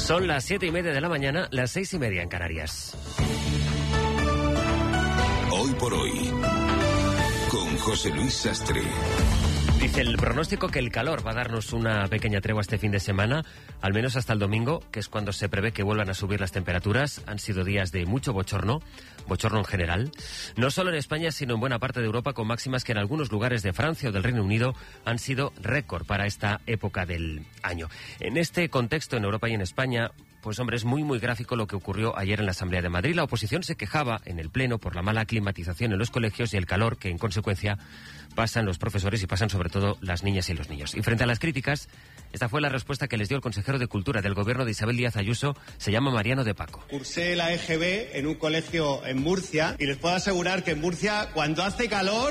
Son las 7:30 de la mañana, las 6:30 en Canarias. Hoy por hoy, con José Luis Sastre. Dice el pronóstico que el calor va a darnos una pequeña tregua este fin de semana, al menos hasta el domingo, que es cuando se prevé que vuelvan a subir las temperaturas. Han sido días de mucho bochorno en general, no solo en España, sino en buena parte de Europa, con máximas que en algunos lugares de Francia o del Reino Unido han sido récord para esta época del año. En este contexto, en Europa y en España, pues hombre, es muy gráfico lo que ocurrió ayer en la Asamblea de Madrid. La oposición se quejaba en el Pleno por la mala climatización en los colegios y el calor que en consecuencia pasan los profesores y pasan sobre todo las niñas y los niños. Y frente a las críticas, esta fue la respuesta que les dio el consejero de Cultura del gobierno de Isabel Díaz Ayuso, se llama Mariano de Paco. Cursé la EGB en un colegio en Murcia y les puedo asegurar que en Murcia cuando hace calor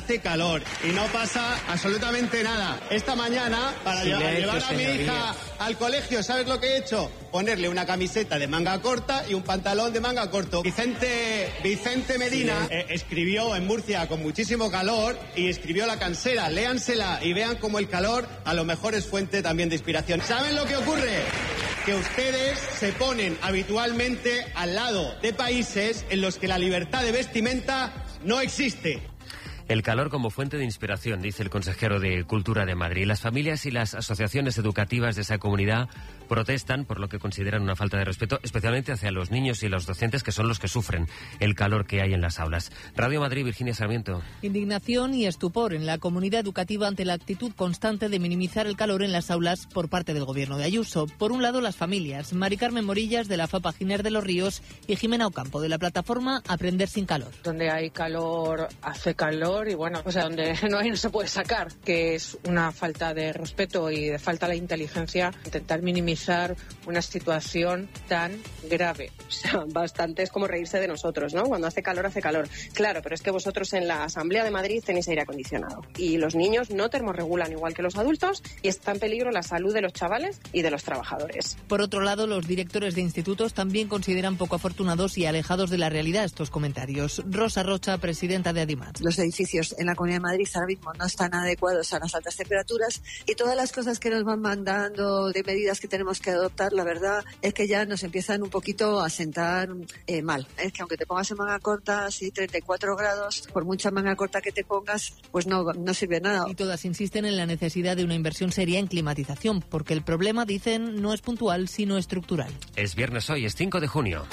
y no pasa absolutamente nada. Esta mañana, para llevar a mi hija al colegio, ¿sabes lo que he hecho? Ponerle una camiseta de manga corta y un pantalón de manga corto. Vicente Medina escribió en Murcia con muchísimo calor y escribió La Cansera. Léansela y vean cómo el calor a lo mejor es fuente también de inspiración. ¿Saben lo que ocurre? Que ustedes se ponen habitualmente al lado de países en los que la libertad de vestimenta no existe. El calor como fuente de inspiración, dice el consejero de Cultura de Madrid. Las familias y las asociaciones educativas de esa comunidad protestan por lo que consideran una falta de respeto, especialmente hacia los niños y los docentes, que son los que sufren el calor que hay en las aulas. Radio Madrid, Virginia Sarmiento. Indignación y estupor en la comunidad educativa ante la actitud constante de minimizar el calor en las aulas por parte del gobierno de Ayuso. Por un lado, las familias. Mari Carmen Morillas, de la FAPA Giner de los Ríos, y Jimena Ocampo, de la plataforma Aprender sin Calor. Donde hay calor, hace calor y bueno, o sea, donde no hay no se puede sacar, que es una falta de respeto y de falta de inteligencia intentar minimizar una situación tan grave. O sea, bastante es como reírse de nosotros, ¿no? Cuando hace calor, hace calor. Claro, pero es que vosotros en la Asamblea de Madrid tenéis aire acondicionado y los niños no termorregulan igual que los adultos y está en peligro la salud de los chavales y de los trabajadores. Por otro lado, los directores de institutos también consideran poco afortunados y alejados de la realidad estos comentarios. Rosa Rocha, presidenta de Adimat. Los edificios en la Comunidad de Madrid ahora mismo no están adecuados a las altas temperaturas y todas las cosas que nos van mandando de medidas que tenemos que adoptar, la verdad es que ya nos empiezan un poquito a sentar mal. Es que aunque te pongas en manga corta, así 34 grados, por mucha manga corta que te pongas, pues no sirve nada. Y todas insisten en la necesidad de una inversión seria en climatización, porque el problema, dicen, no es puntual, sino estructural. Es viernes hoy, es 5 de junio.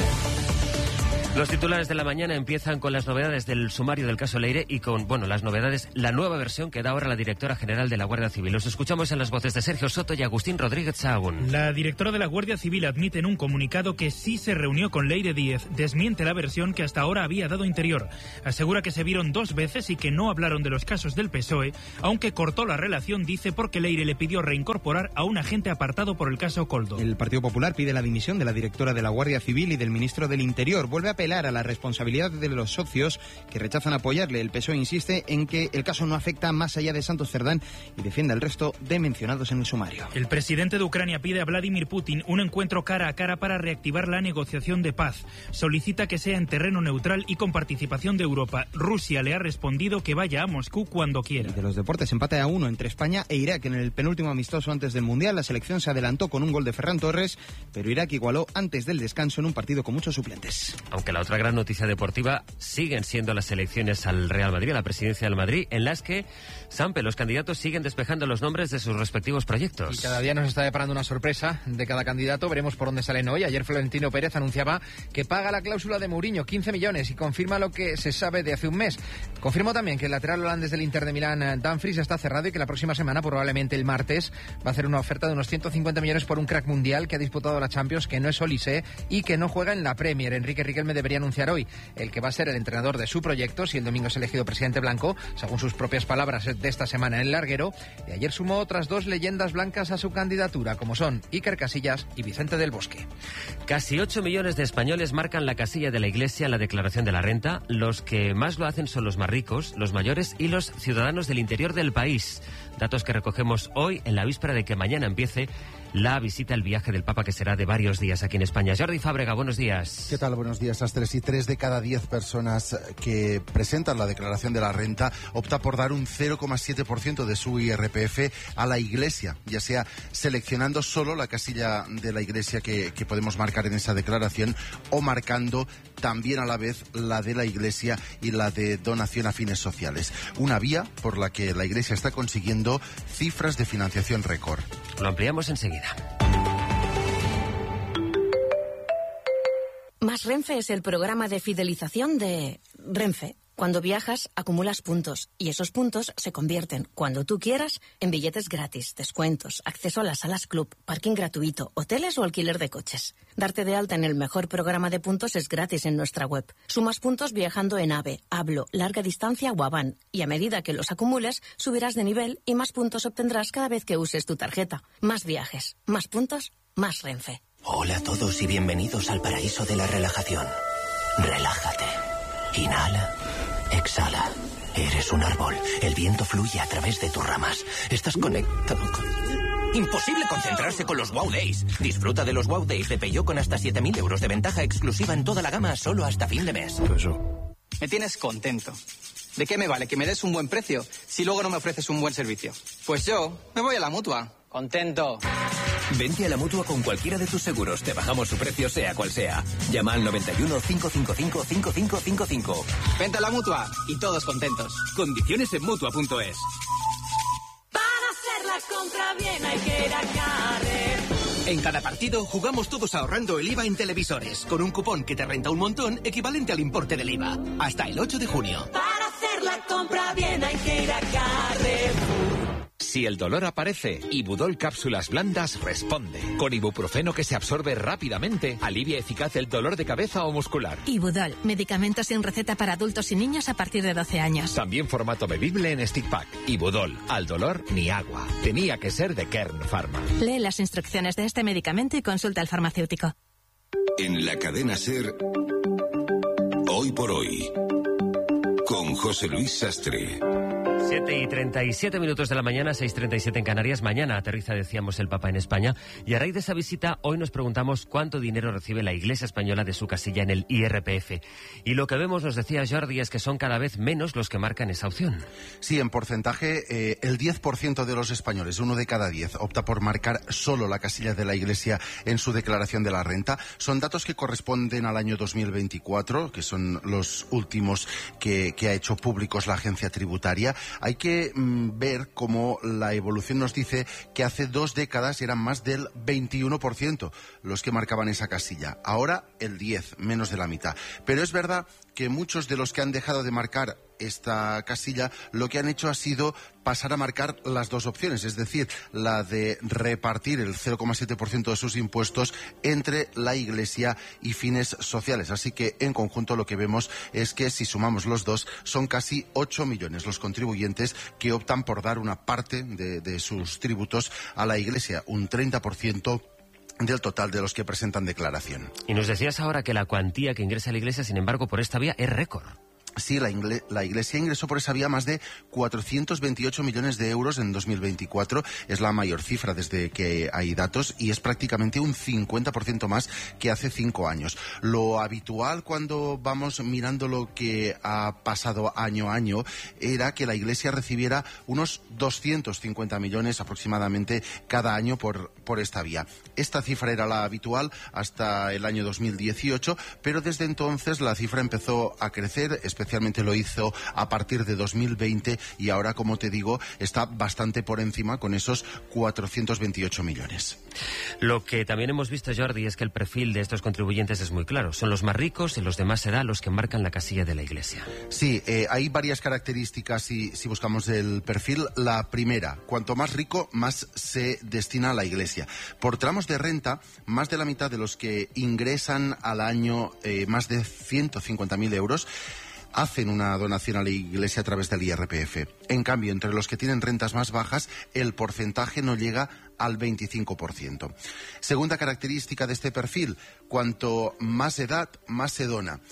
Los titulares de la mañana empiezan con las novedades del sumario del caso Leire y con, las novedades, la nueva versión que da ahora la directora general de la Guardia Civil. Los escuchamos en las voces de Sergio Soto y Agustín Rodríguez Sahagún. La directora de la Guardia Civil admite en un comunicado que sí se reunió con Leire Díez. Desmiente la versión que hasta ahora había dado Interior. Asegura que se vieron 2 veces y que no hablaron de los casos del PSOE, aunque cortó la relación, dice, porque Leire le pidió reincorporar a un agente apartado por el caso Koldo. El Partido Popular pide la dimisión de la directora de la Guardia Civil y del ministro del Interior. Vuelve a apelar a la responsabilidad de los socios que rechazan apoyarle. El PSOE insiste en que el caso no afecta más allá de Santos Cerdán y defiende al resto de mencionados en el sumario. El presidente de Ucrania pide a Vladimir Putin un encuentro cara a cara para reactivar la negociación de paz. Solicita que sea en terreno neutral y con participación de Europa. Rusia le ha respondido que vaya a Moscú cuando quiera. Y de los deportes, empate a 1 entre España e Irak en el penúltimo amistoso antes del Mundial. La selección se adelantó con un gol de Ferran Torres, pero Irak igualó antes del descanso en un partido con muchos suplentes. Aunque la otra gran noticia deportiva siguen siendo las elecciones al Real Madrid, a la presidencia del Madrid, en las que, Sampe, los candidatos siguen despejando los nombres de sus respectivos proyectos. Y cada día nos está deparando una sorpresa de cada candidato. Veremos por dónde salen hoy. Ayer Florentino Pérez anunciaba que paga la cláusula de Mourinho, 15 millones, y confirma lo que se sabe de hace un mes. Confirmó también que el lateral holandés del Inter de Milán, Dumfries, está cerrado y que la próxima semana, probablemente el martes, va a hacer una oferta de unos 150 millones por un crack mundial que ha disputado la Champions, que no es Olise y que no juega en la Premier. Enrique Riquelme debería anunciar hoy el que va a ser el entrenador de su proyecto si el domingo es elegido presidente blanco, según sus propias palabras de esta semana en el larguero. Y ayer sumó otras 2 leyendas blancas a su candidatura, como son Iker Casillas y Vicente del Bosque. Casi 8 millones de españoles marcan la casilla de la Iglesia en la declaración de la renta. Los que más lo hacen son los más ricos, los mayores y los ciudadanos del interior del país. Datos que recogemos hoy en la víspera de que mañana empiece la visita, el viaje del Papa, que será de varios días aquí en España. Jordi Fábrega, buenos días. ¿Qué tal? Buenos días, Astres. Y 3 de cada 10 personas que presentan la declaración de la renta opta por dar un 0,7% de su IRPF a la Iglesia, ya sea seleccionando solo la casilla de la Iglesia que podemos marcar en esa declaración o marcando también a la vez la de la Iglesia y la de donación a fines sociales. Una vía por la que la Iglesia está consiguiendo cifras de financiación récord. Lo ampliamos enseguida. Más Renfe es el programa de fidelización de Renfe. Cuando viajas, acumulas puntos y esos puntos se convierten, cuando tú quieras, en billetes gratis, descuentos, acceso a las salas club, parking gratuito, hoteles o alquiler de coches. Darte de alta en el mejor programa de puntos es gratis en nuestra web. Sumas puntos viajando en AVE, Hablo, Larga Distancia o Avan. Y a medida que los acumules, subirás de nivel y más puntos obtendrás cada vez que uses tu tarjeta. Más viajes, más puntos, más Renfe. Hola a todos y bienvenidos al paraíso de la relajación. Relájate. Inhala. Exhala. Eres un árbol. El viento fluye a través de tus ramas. Estás conectado con... Imposible concentrarse con los Wow Days. Disfruta de los Wow Days de Peugeot con hasta 7.000 euros de ventaja exclusiva en toda la gama solo hasta fin de mes. Me tienes contento. ¿De qué me vale que me des un buen precio si luego no me ofreces un buen servicio? Pues yo me voy a la Mutua. Contento. Vente a la Mutua con cualquiera de tus seguros. Te bajamos su precio sea cual sea. Llama al 91 555 5555. Vente a la Mutua y todos contentos. Condiciones en Mutua.es. Para hacer la compra bien hay que ir a Carrer. En cada partido jugamos todos ahorrando el IVA en televisores, con un cupón que te renta un montón equivalente al importe del IVA. Hasta el 8 de junio. Para hacer la compra bien hay que ir a Carrer. Si el dolor aparece, Ibudol Cápsulas Blandas responde. Con ibuprofeno que se absorbe rápidamente, alivia eficaz el dolor de cabeza o muscular. Ibudol, medicamento sin receta para adultos y niños a partir de 12 años. También formato bebible en stick pack. Ibudol, al dolor ni agua. Tenía que ser de Kern Pharma. Lee las instrucciones de este medicamento y consulta al farmacéutico. En la cadena SER, Hoy por Hoy, con José Luis Sastre. 7:37 de la mañana, 6:37 en Canarias. Mañana aterriza, decíamos, el Papa en España. Y a raíz de esa visita, hoy nos preguntamos cuánto dinero recibe la Iglesia española de su casilla en el IRPF. Y lo que vemos, nos decía Jordi, es que son cada vez menos los que marcan esa opción. Sí, en porcentaje, el 10% de los españoles, 1 de cada 10, opta por marcar solo la casilla de la Iglesia en su declaración de la renta. Son datos que corresponden al año 2024, que son los últimos que ha hecho públicos la agencia tributaria. Hay que ver cómo la evolución nos dice que hace 2 décadas eran más del 21% los que marcaban esa casilla. Ahora el 10%, menos de la mitad. Pero es verdad que muchos de los que han dejado de marcar esta casilla lo que han hecho ha sido pasar a marcar las dos opciones, es decir, la de repartir el 0,7% de sus impuestos entre la Iglesia y fines sociales. Así que en conjunto lo que vemos es que si sumamos los dos son casi 8 millones los contribuyentes que optan por dar una parte de sus tributos a la Iglesia, un 30% del total de los que presentan declaración. Y nos decías ahora que la cuantía que ingresa a la Iglesia, sin embargo, por esta vía es récord. Sí, la Iglesia ingresó por esa vía más de 428 millones de euros en 2024. Es la mayor cifra desde que hay datos y es prácticamente un 50% más que hace 5 años. Lo habitual cuando vamos mirando lo que ha pasado año a año era que la Iglesia recibiera unos 250 millones aproximadamente cada año por esta vía. Esta cifra era la habitual hasta el año 2018, pero desde entonces la cifra empezó a crecer, especialmente lo hizo a partir de 2020 y ahora, como te digo, está bastante por encima con esos 428 millones. Lo que también hemos visto, Jordi, es que el perfil de estos contribuyentes es muy claro. Son los más ricos y los de más edad los que marcan la casilla de la Iglesia. Sí, hay varias características si buscamos el perfil. La primera, cuanto más rico, más se destina a la Iglesia. Por tramos de renta, más de la mitad de los que ingresan al año más de 150.000 euros hacen una donación a la Iglesia a través del IRPF. En cambio, entre los que tienen rentas más bajas, el porcentaje no llega al 25%. Segunda característica de este perfil, cuanto más edad, más se dona.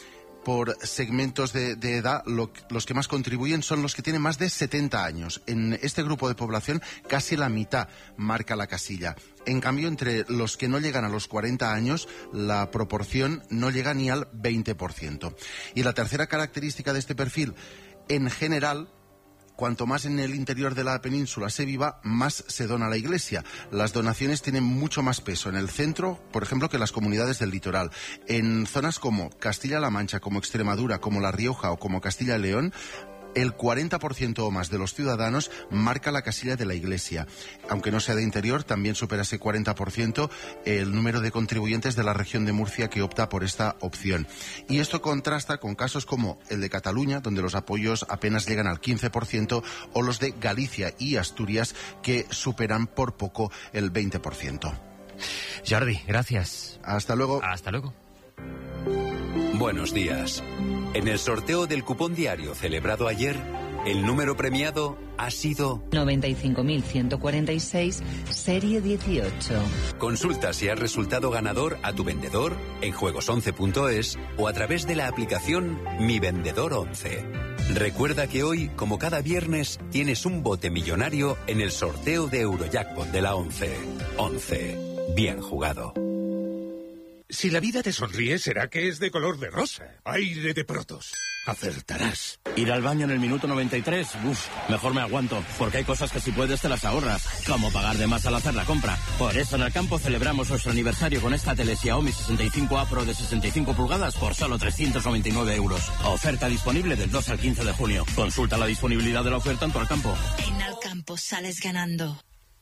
por segmentos de edad, los que más contribuyen son los que tienen más de 70 años. En este grupo de población, casi la mitad marca la casilla. En cambio, entre los que no llegan a los 40 años, la proporción no llega ni al 20%. Y la tercera característica de este perfil, en general, cuanto más en el interior de la península se viva, más se dona a la Iglesia. Las donaciones tienen mucho más peso en el centro, por ejemplo, que en las comunidades del litoral. En zonas como Castilla-La Mancha, como Extremadura, como La Rioja o como Castilla y León, el 40% o más de los ciudadanos marca la casilla de la Iglesia. Aunque no sea de interior, también supera ese 40% el número de contribuyentes de la región de Murcia que opta por esta opción. Y esto contrasta con casos como el de Cataluña, donde los apoyos apenas llegan al 15%, o los de Galicia y Asturias, que superan por poco el 20%. Jordi, gracias. Hasta luego. Hasta luego. Buenos días. En el sorteo del cupón diario celebrado ayer, el número premiado ha sido 95.146, serie 18. Consulta si has resultado ganador a tu vendedor en juegos11.es o a través de la aplicación Mi Vendedor 11. Recuerda que hoy, como cada viernes, tienes un bote millonario en el sorteo de Eurojackpot de la 11. 11. Bien jugado. Si la vida te sonríe, será que es de color de rosa. Aire de Protos. Acertarás. Ir al baño en el minuto 93, mejor me aguanto, porque hay cosas que si puedes te las ahorras, como pagar de más al hacer la compra. Por eso en Alcampo celebramos nuestro aniversario con esta tele Xiaomi 65A Pro de 65 pulgadas por solo 399 euros. Oferta disponible del 2 al 15 de junio. Consulta la disponibilidad de la oferta en tu Alcampo. En Alcampo sales ganando.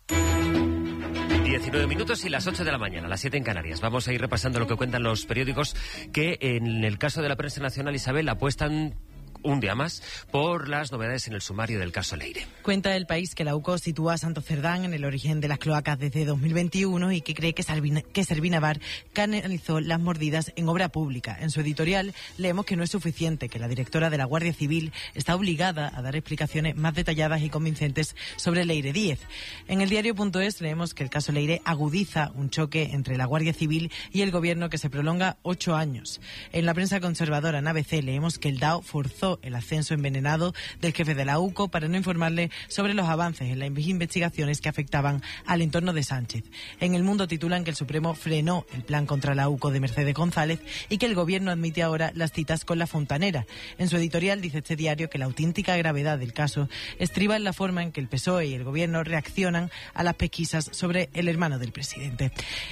19 minutos y las 8 de la mañana, las 7 en Canarias. Vamos a ir repasando lo que cuentan los periódicos que en el caso de la prensa nacional, Isabel, apuestan un día más por las novedades en el sumario del caso Leire. Cuenta El País que la UCO sitúa a Santo Cerdán en el origen de las cloacas desde 2021 y que cree que Servinavar canalizó las mordidas en obra pública. En su editorial leemos que no es suficiente, que la directora de la Guardia Civil está obligada a dar explicaciones más detalladas y convincentes sobre Leire Díez. En el diario.es leemos que el caso Leire agudiza un choque entre la Guardia Civil y el Gobierno que se prolonga 8 años. En la prensa conservadora en ABC leemos que el DAO forzó el ascenso envenenado del jefe de la UCO para no informarle sobre los avances en las investigaciones que afectaban al entorno de Sánchez. En El Mundo titulan que el Supremo frenó el plan contra la UCO de Mercedes González y que el Gobierno admite ahora las citas con la Fontanera. En su editorial dice este diario que la auténtica gravedad del caso estriba en la forma en que el PSOE y el Gobierno reaccionan a las pesquisas sobre el hermano del presidente.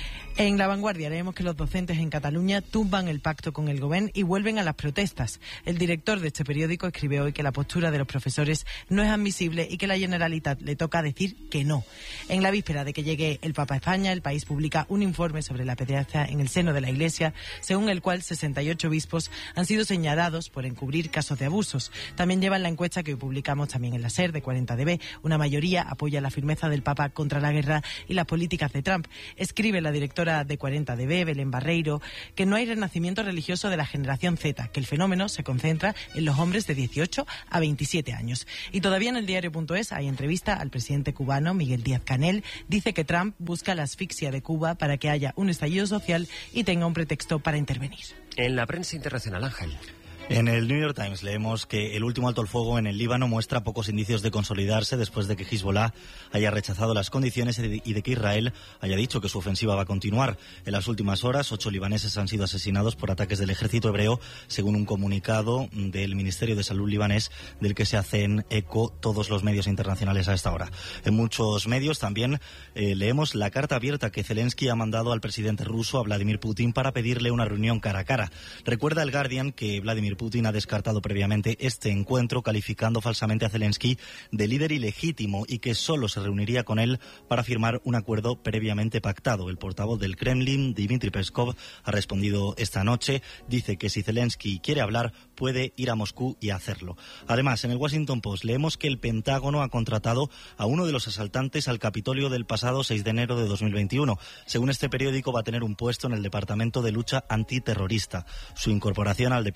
En La Vanguardia leemos que los docentes en Cataluña tumban el pacto con el Gobierno y vuelven a las protestas. El director de este periódico escribe hoy que la postura de los profesores no es admisible y que la Generalitat le toca decir que no. En la víspera de que llegue el Papa a España, El País publica un informe sobre la pederastia en el seno de la Iglesia, según el cual 68 obispos han sido señalados por encubrir casos de abusos. También llevan la encuesta que hoy publicamos también en la SER de 40DB. Una mayoría apoya la firmeza del Papa contra la guerra y las políticas de Trump. Escribe la directora de 40DB, Belén Barreiro, que no hay renacimiento religioso de la generación Z, que el fenómeno se concentra en los hombres de 18 a 27 años. Y todavía en el diario.es hay entrevista al presidente cubano, Miguel Díaz-Canel. Dice que Trump busca la asfixia de Cuba para que haya un estallido social y tenga un pretexto para intervenir. En la prensa internacional, Ángel. En el New York Times leemos que el último alto el fuego en el Líbano muestra pocos indicios de consolidarse después de que Hezbollah haya rechazado las condiciones y de que Israel haya dicho que su ofensiva va a continuar. En las últimas horas, 8 libaneses han sido asesinados por ataques del ejército hebreo, según un comunicado del Ministerio de Salud libanés, del que se hacen eco todos los medios internacionales a esta hora. En muchos medios también leemos la carta abierta que Zelensky ha mandado al presidente ruso, a Vladimir Putin, para pedirle una reunión cara a cara. Recuerda el Guardian que Vladimir Putin ha descartado previamente este encuentro, calificando falsamente a Zelensky de líder ilegítimo y que solo se reuniría con él para firmar un acuerdo previamente pactado. El portavoz del Kremlin, Dmitry Peskov, ha respondido esta noche. Dice que si Zelensky quiere hablar, puede ir a Moscú y hacerlo. Además, en el Washington Post leemos que el Pentágono ha contratado a uno de los asaltantes al Capitolio del pasado 6 de enero de 2021. Según este periódico, va a tener un puesto en el Departamento de Lucha Antiterrorista. Su incorporación al Departamento de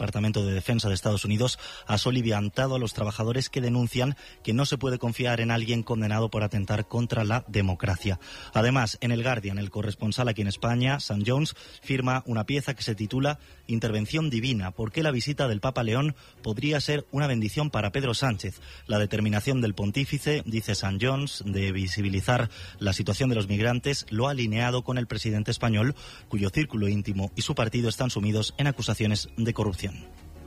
de Defensa de Estados Unidos ha soliviantado a los trabajadores que denuncian que no se puede confiar en alguien condenado por atentar contra la democracia. Además, en el Guardian, el corresponsal aquí en España, Sam Jones, firma una pieza que se titula Intervención divina, ¿por qué la visita del Papa León podría ser una bendición para Pedro Sánchez? La determinación del pontífice, dice Sam Jones, de visibilizar la situación de los migrantes lo ha alineado con el presidente español, cuyo círculo íntimo y su partido están sumidos en acusaciones de corrupción.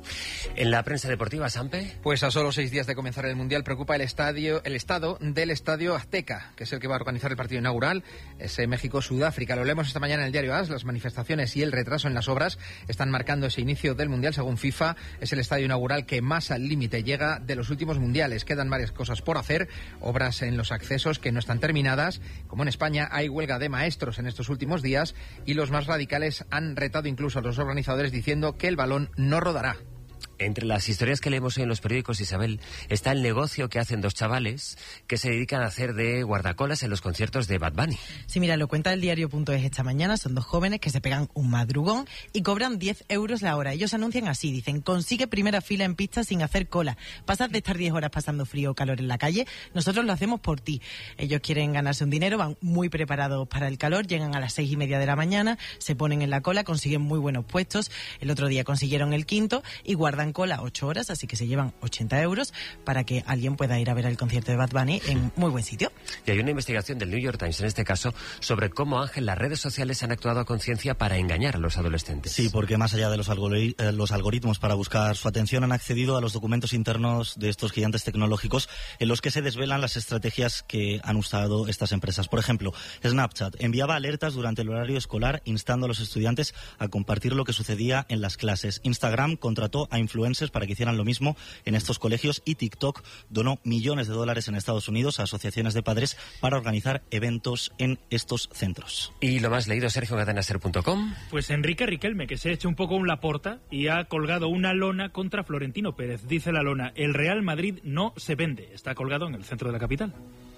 En la prensa deportiva, Sampe. Pues a solo 6 días de comenzar el Mundial preocupa el estado del Estadio Azteca, que es el que va a organizar el partido inaugural, ese México-Sudáfrica. Lo leemos esta mañana en el diario AS. Las manifestaciones y el retraso en las obras están marcando ese inicio del Mundial. Según FIFA, es el estadio inaugural que más al límite llega de los últimos mundiales. Quedan varias cosas por hacer, obras en los accesos que no están terminadas. Como en España, hay huelga de maestros en estos últimos días y los más radicales han retado incluso a los organizadores diciendo que el balón no rodará. Entre las historias que leemos hoy en los periódicos, Isabel, está el negocio que hacen 2 chavales que se dedican a hacer de guardacolas en los conciertos de Bad Bunny. Sí, mira, lo cuenta el diario.es esta mañana. Son 2 jóvenes que se pegan un madrugón y cobran 10 euros la hora. Ellos anuncian así, dicen: consigue primera fila en pista sin hacer cola. Pasas de estar 10 horas pasando frío o calor en la calle, nosotros lo hacemos por ti. Ellos quieren ganarse un dinero, van muy preparados para el calor, llegan a las 6:30 de la mañana, se ponen en la cola, consiguen muy buenos puestos. El otro día consiguieron el quinto y guardan cola 8 horas, así que se llevan 80 euros para que alguien pueda ir a ver el concierto de Bad Bunny en muy buen sitio. Y hay una investigación del New York Times, en este caso, sobre cómo, Ángel, las redes sociales han actuado a conciencia para engañar a los adolescentes. Sí, porque más allá de los algoritmos para buscar su atención, han accedido a los documentos internos de estos gigantes tecnológicos en los que se desvelan las estrategias que han usado estas empresas. Por ejemplo, Snapchat enviaba alertas durante el horario escolar instando a los estudiantes a compartir lo que sucedía en las clases. Instagram contrató a influencers para que hicieran lo mismo en estos colegios y TikTok donó millones de dólares en Estados Unidos a asociaciones de padres para organizar eventos en estos centros. ¿Y lo más leído, Sergio, en cadenaser.com? Pues Enrique Riquelme, que se ha hecho un poco un Laporta y ha colgado una lona contra Florentino Pérez. Dice la lona: el Real Madrid no se vende. Está colgado en el centro de la capital.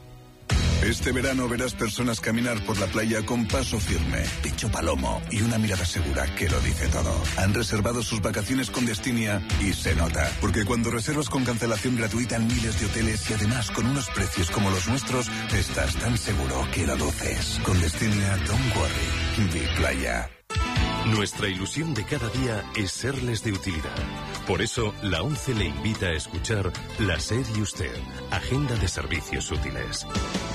Este verano verás personas caminar por la playa con paso firme, pecho palomo y una mirada segura que lo dice todo. Han reservado sus vacaciones con Destinia y se nota, porque cuando reservas con cancelación gratuita en miles de hoteles y además con unos precios como los nuestros, estás tan seguro que lo luces. Con Destinia, don't worry, Big Playa. Nuestra ilusión de cada día es serles de utilidad. Por eso, la ONCE le invita a escuchar La SED y Usted, Agenda de Servicios Útiles.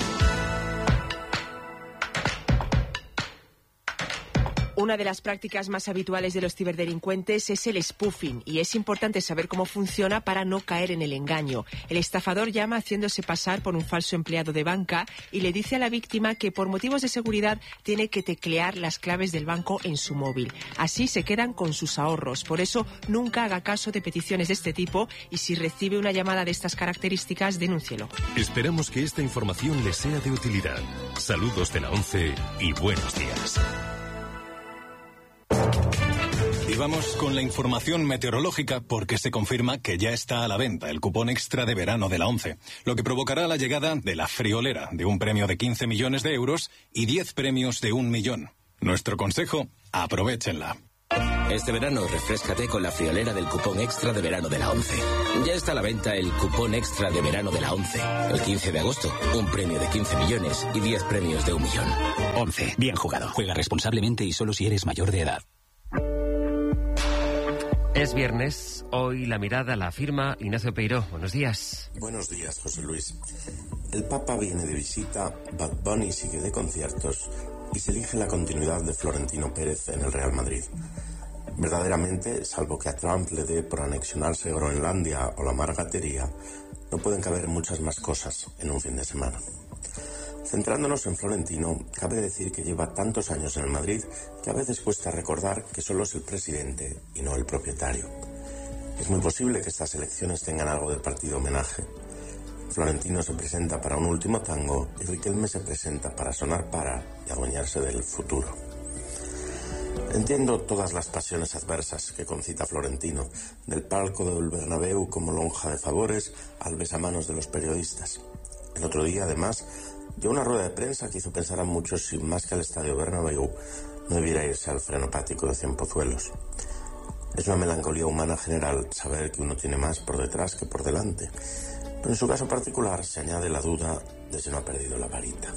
Una de las prácticas más habituales de los ciberdelincuentes es el spoofing, y es importante saber cómo funciona para no caer en el engaño. El estafador llama haciéndose pasar por un falso empleado de banca y le dice a la víctima que por motivos de seguridad tiene que teclear las claves del banco en su móvil. Así se quedan con sus ahorros. Por eso nunca haga caso de peticiones de este tipo y si recibe una llamada de estas características, denúncielo. Esperamos que esta información les sea de utilidad. Saludos de la ONCE y buenos días. Y vamos con la información meteorológica porque se confirma que ya está a la venta el cupón extra de verano de la ONCE, lo que provocará la llegada de la friolera de un premio de 15 millones de euros y 10 premios de 1 millón. Nuestro consejo, aprovéchenla. Este verano refréscate con la friolera del cupón extra de verano de la ONCE. Ya está a la venta el cupón extra de verano de la ONCE. El 15 de agosto, un premio de 15 millones y 10 premios de 1 millón. ONCE, bien jugado. Juega responsablemente y solo si eres mayor de edad. Es viernes, hoy la mirada la firma Ignacio Peiró. Buenos días. Buenos días, José Luis. El Papa viene de visita, Bad Bunny sigue de conciertos y se elige la continuidad de Florentino Pérez en el Real Madrid. Verdaderamente, salvo que a Trump le dé por anexionarse Groenlandia o la Margatería, no pueden caber muchas más cosas en un fin de semana. Centrándonos en Florentino, cabe decir que lleva tantos años en el Madrid que a veces cuesta recordar que solo es el presidente y no el propietario. Es muy posible que estas elecciones tengan algo del partido homenaje. Florentino se presenta para un último tango y Riquelme se presenta para sonar para y adueñarse del futuro. Entiendo todas las pasiones adversas que concita Florentino, del palco del Bernabéu como lonja de favores al besamanos de los periodistas. El otro día, además, dio una rueda de prensa que hizo pensar a muchos si más que al estadio Bernabéu no debiera irse al frenopático de Cienpozuelos. Es una melancolía humana general saber que uno tiene más por detrás que por delante. Pero en su caso particular se añade la duda de si no ha perdido la varita.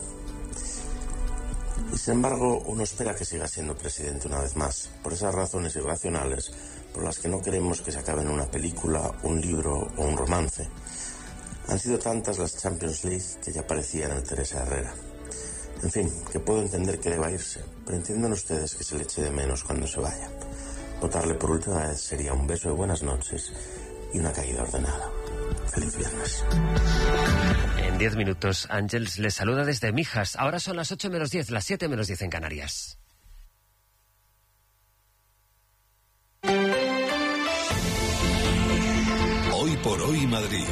Y sin embargo, uno espera que siga siendo presidente una vez más, por esas razones irracionales por las que no queremos que se acabe en una película, un libro o un romance. Han sido tantas las Champions League que ya parecía en el Teresa Herrera. En fin, que puedo entender que deba irse, pero entiendan ustedes que se le eche de menos cuando se vaya. Votarle por última vez sería un beso de buenas noches y una caída ordenada. Feliz viernes. En 10 minutos, Ángels les saluda desde Mijas. Ahora son las 8 menos 10, las 7 menos 10 en Canarias. Hoy por hoy Madrid.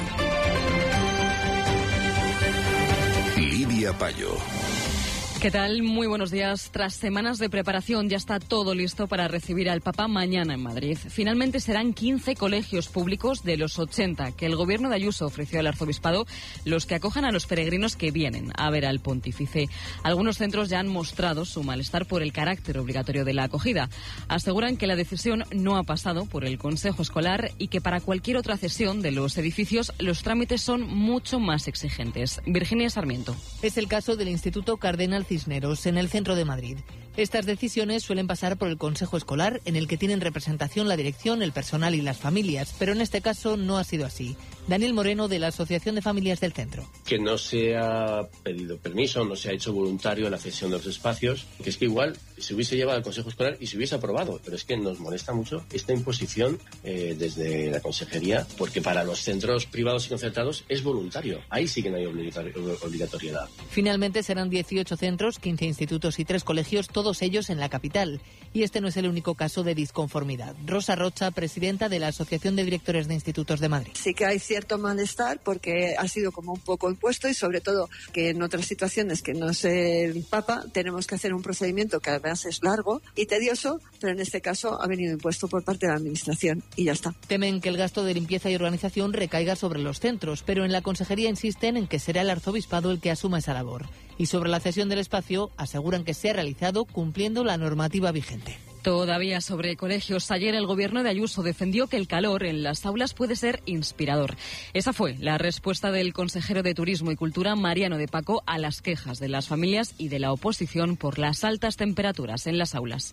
Lidia Payo. ¿Qué tal? Muy buenos días. Tras semanas de preparación ya está todo listo para recibir al Papa mañana en Madrid. Finalmente serán 15 colegios públicos de los 80 que el gobierno de Ayuso ofreció al arzobispado los que acojan a los peregrinos que vienen a ver al pontífice. Algunos centros ya han mostrado su malestar por el carácter obligatorio de la acogida. Aseguran que la decisión no ha pasado por el Consejo Escolar y que para cualquier otra cesión de los edificios los trámites son mucho más exigentes. Virginia Sarmiento. Es el caso del Instituto Cardenal Cisneros, en el centro de Madrid. Estas decisiones suelen pasar por el Consejo Escolar, en el que tienen representación la dirección, el personal y las familias, pero en este caso no ha sido así. Daniel Moreno, de la Asociación de Familias del Centro. Que no se ha pedido permiso, no se ha hecho voluntario la cesión de los espacios, que es que igual se hubiese llevado al Consejo Escolar y se hubiese aprobado, pero es que nos molesta mucho esta imposición desde la Consejería, porque para los centros privados y concertados es voluntario, ahí sí que no hay obligatoriedad. Finalmente serán 18 centros, 15 institutos y 3 colegios, todos ellos en la capital. Y este no es el único caso de disconformidad. Rosa Rocha, presidenta de la Asociación de Directores de Institutos de Madrid. Sí que hay cierto malestar porque ha sido como un poco impuesto y sobre todo que en otras situaciones que no es el Papa tenemos que hacer un procedimiento que además es largo y tedioso, pero en este caso ha venido impuesto por parte de la Administración y ya está. Temen que el gasto de limpieza y organización recaiga sobre los centros, pero en la Consejería insisten en que será el arzobispado el que asuma esa labor. Y sobre la cesión del espacio aseguran que se ha realizado cumpliendo la normativa vigente. Todavía sobre colegios, ayer el gobierno de Ayuso defendió que el calor en las aulas puede ser inspirador. Esa fue la respuesta del consejero de Turismo y Cultura, Mariano de Paco, a las quejas de las familias y de la oposición por las altas temperaturas en las aulas.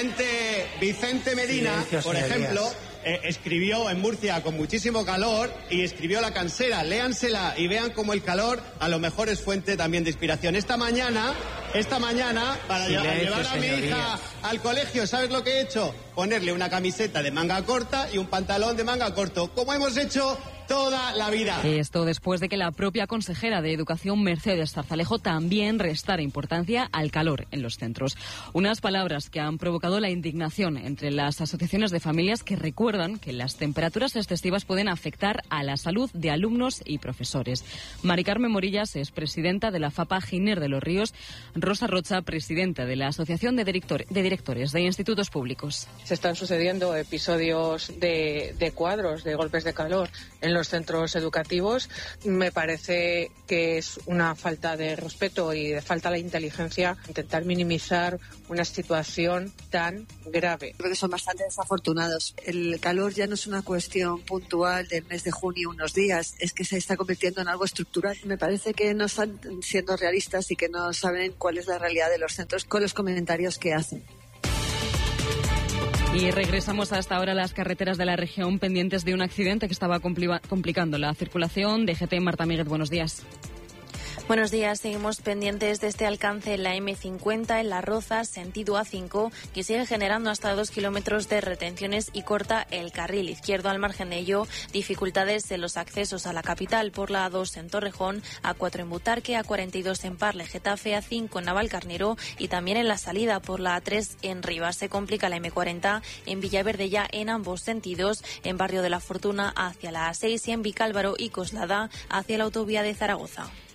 Vicente Medina, por ejemplo, escribió en Murcia con muchísimo calor y escribió La Cansera. Léansela y vean cómo el calor a lo mejor es fuente también de inspiración. Esta mañana, para llevar a mi hija al colegio, ¿sabes lo que he hecho? Ponerle una camiseta de manga corta y un pantalón de manga corto, como hemos hecho toda la vida. Esto después de que la propia consejera de Educación, Mercedes Zarzalejo, también restara importancia al calor en los centros. Unas palabras que han provocado la indignación entre las asociaciones de familias que recuerdan que las temperaturas excesivas pueden afectar a la salud de alumnos y profesores. Mari Carmen Morillas es presidenta de la FAPA Giner de los Ríos. Rosa Rocha, presidenta de la Asociación de Directores de Institutos Públicos. Se están sucediendo episodios de cuadros, de golpes de calor en los centros educativos. Me parece que es una falta de respeto y de falta de inteligencia intentar minimizar una situación tan grave. Creo que son bastante desafortunados. El calor ya no es una cuestión puntual del mes de junio, unos días, es que se está convirtiendo en algo estructural. Me parece que no están siendo realistas y que no saben cuál es la realidad de los centros con los comentarios que hacen. Y regresamos hasta ahora a las carreteras de la región pendientes de un accidente que estaba complicando la circulación. DGT, Marta Míguez, buenos días. Buenos días, seguimos pendientes de este alcance en la M50 en Las Rozas, sentido A5, que sigue generando hasta 2 kilómetros de retenciones y corta el carril izquierdo. Al margen de ello, dificultades en los accesos a la capital por la A2 en Torrejón, A4 en Butarque, A42 en Parle, Getafe, A5 en Navalcarnero y también en la salida por la A3 en Rivas. Se complica la M40 en Villaverde ya en ambos sentidos, en Barrio de la Fortuna hacia la A6 y en Vicálvaro y Coslada hacia la autovía de Zaragoza.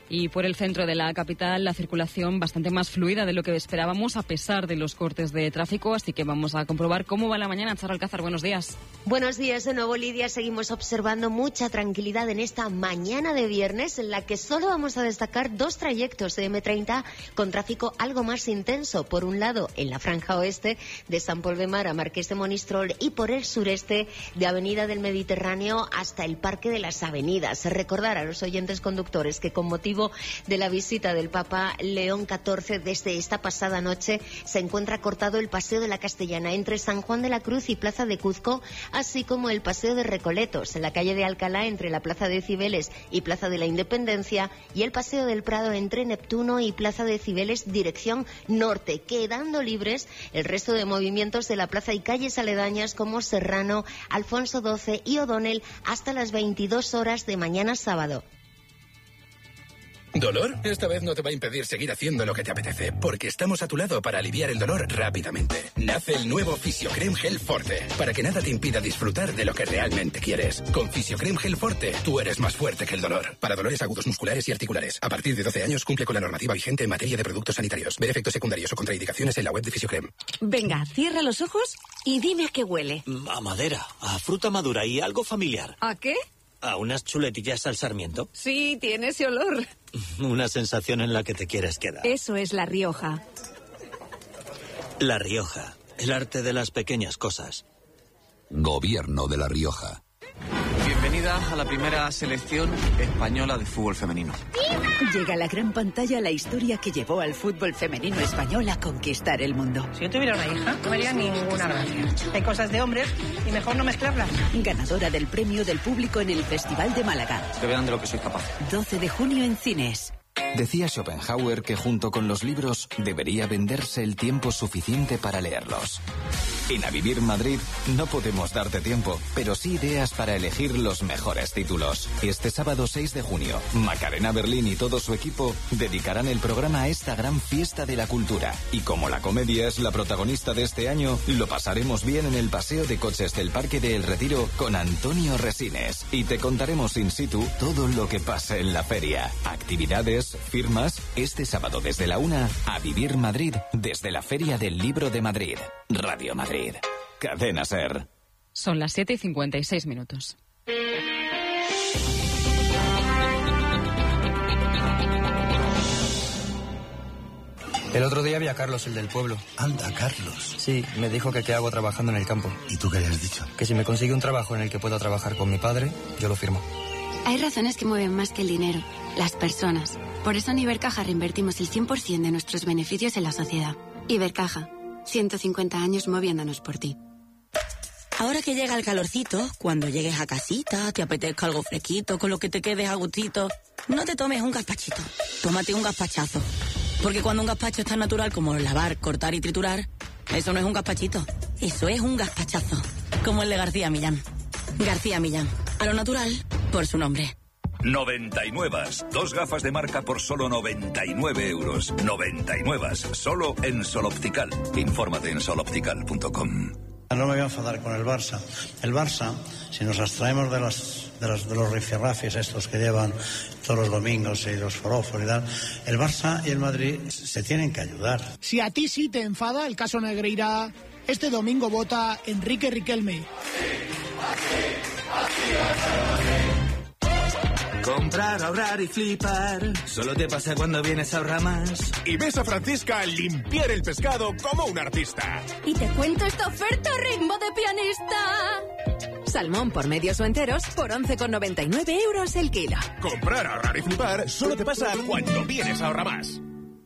Y por el centro de la capital, la circulación bastante más fluida de lo que esperábamos, a pesar de los cortes de tráfico. Así que vamos a comprobar cómo va la mañana. Charo Alcázar, buenos días. Buenos días de nuevo, Lidia. Seguimos observando mucha tranquilidad en esta mañana de viernes, en la que solo vamos a destacar 2 trayectos de M30 con tráfico algo más intenso. Por un lado, en la franja oeste de San Pol de Mar a Marqués de Monistrol, y por el sureste de Avenida del Mediterráneo hasta el Parque de las Avenidas. Recordar a los oyentes conductores que con motivo de la visita del Papa León XIV desde esta pasada noche se encuentra cortado el Paseo de la Castellana entre San Juan de la Cruz y Plaza de Cuzco, así como el Paseo de Recoletos en la calle de Alcalá entre la Plaza de Cibeles y Plaza de la Independencia, y el Paseo del Prado entre Neptuno y Plaza de Cibeles dirección norte, quedando libres el resto de movimientos de la plaza y calles aledañas como Serrano, Alfonso XII y O'Donnell hasta las 22 horas de mañana sábado. ¿Dolor? Esta vez no te va a impedir seguir haciendo lo que te apetece, porque estamos a tu lado para aliviar el dolor rápidamente. Nace el nuevo Fisiocrem Gel Forte, para que nada te impida disfrutar de lo que realmente quieres. Con Fisiocrem Gel Forte, tú eres más fuerte que el dolor. Para dolores agudos musculares y articulares. A partir de 12 años cumple con la normativa vigente en materia de productos sanitarios. Ver efectos secundarios o contraindicaciones en la web de Fisiocrem. Venga, cierra los ojos y dime a qué huele. A madera, a fruta madura y algo familiar. ¿A qué? ¿A unas chuletillas al sarmiento? Sí, tiene ese olor. Una sensación en la que te quieres quedar. Eso es La Rioja. La Rioja, el arte de las pequeñas cosas. Gobierno de La Rioja. Bienvenida a la primera selección española de fútbol femenino. Llega a la gran pantalla la historia que llevó al fútbol femenino español a conquistar el mundo. Si yo tuviera una hija, no me haría ninguna gracia. Hay cosas de hombres y mejor no mezclarlas. Ganadora del premio del público en el Festival de Málaga. Que vean de lo que soy capaz. 12 de junio en cines. Decía Schopenhauer que junto con los libros debería venderse el tiempo suficiente para leerlos. En A Vivir Madrid no podemos darte tiempo, pero sí ideas para elegir los mejores títulos. Este sábado 6 de junio, Macarena Berlín y todo su equipo dedicarán el programa a esta gran fiesta de la cultura. Y como la comedia es la protagonista de este año, lo pasaremos bien en el paseo de coches del Parque de El Retiro con Antonio Resines. Y te contaremos in situ todo lo que pasa en la feria. Actividades, firmas, este sábado desde la 1, A Vivir Madrid, desde la Feria del Libro de Madrid. Radio Madrid. Cadena SER. Son las 7:56. El otro día vi a Carlos, el del pueblo. Anda, Carlos. Sí, me dijo que qué hago trabajando en el campo. ¿Y tú qué le has dicho? Que si me consigue un trabajo en el que pueda trabajar con mi padre, yo lo firmo. Hay razones que mueven más que el dinero, las personas. Por eso en Ibercaja reinvertimos el 100% de nuestros beneficios en la sociedad. Ibercaja, 150 años moviéndonos por ti. Ahora que llega el calorcito, cuando llegues a casita, te apetezca algo fresquito, con lo que te quedes a gustito, no te tomes un gazpachito, tómate un gazpachazo. Porque cuando un gazpacho es tan natural como lavar, cortar y triturar, eso no es un gazpachito, eso es un gazpachazo. Como el de García Millán. García Millán, a lo natural, por su nombre. 99. 2 gafas de marca por solo 99 euros. 99. Solo en Sol Optical. Infórmate en soloptical.com. No me voy a enfadar con el Barça. El Barça, si nos abstraemos de los rifirrafis estos que llevan todos los domingos y los forofos y tal, el Barça y el Madrid se tienen que ayudar. Si a ti sí te enfada el caso Negreira, este domingo vota Enrique Riquelme. Comprar, ahorrar y flipar. Solo te pasa cuando vienes a Ahorramás. Y ves a Francisca limpiar el pescado como un artista. Y te cuento esta oferta ritmo de pianista. Salmón por medios o enteros por 11,99 euros el kilo. Comprar, ahorrar y flipar solo te pasa cuando vienes a Ahorramás.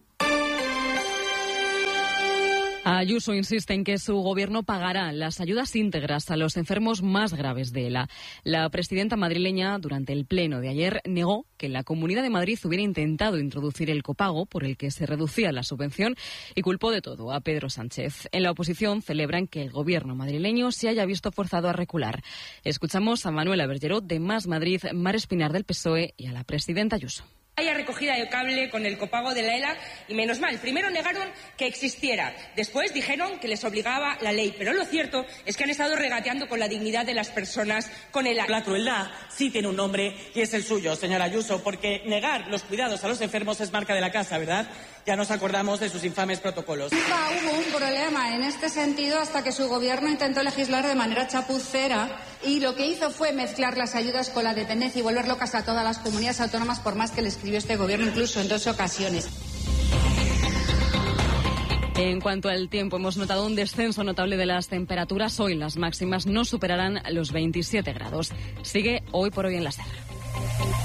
Ayuso insiste en que su gobierno pagará las ayudas íntegras a los enfermos más graves de ELA. La presidenta madrileña, durante el pleno de ayer, negó que la Comunidad de Madrid hubiera intentado introducir el copago por el que se reducía la subvención y culpó de todo a Pedro Sánchez. En la oposición celebran que el gobierno madrileño se haya visto forzado a recular. Escuchamos a Manuela Bergerot de Más Madrid, Mar Espinar del PSOE y a la presidenta Ayuso. Haya recogida de cable con el copago de la ELA y menos mal. Primero negaron que existiera, después dijeron que les obligaba la ley, pero lo cierto es que han estado regateando con la dignidad de las personas con el... La crueldad sí tiene un nombre y es el suyo, señora Ayuso, porque negar los cuidados a los enfermos es marca de la casa, ¿verdad? Ya nos acordamos de sus infames protocolos. Nunca hubo un problema en este sentido hasta que su gobierno intentó legislar de manera chapucera y lo que hizo fue mezclar las ayudas con la dependencia y volver locas a todas las comunidades autónomas, por más que le escribió este gobierno incluso en 2 ocasiones. En cuanto al tiempo, hemos notado un descenso notable de las temperaturas. Hoy las máximas no superarán los 27 grados. Sigue hoy por hoy en la SER.